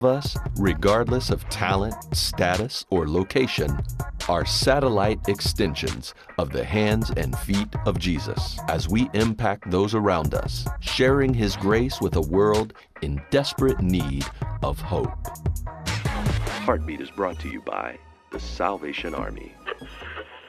us, regardless of talent, status, or location, are satellite extensions of the hands and feet of Jesus as we impact those around us, sharing His grace with a world in desperate need of hope. Heartbeat is brought to you by the Salvation Army.